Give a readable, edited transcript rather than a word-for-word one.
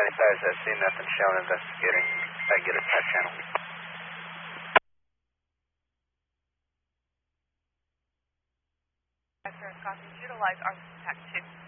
25, I see nothing shown investigating. I get a test channel. Copies, utilize our contact 2.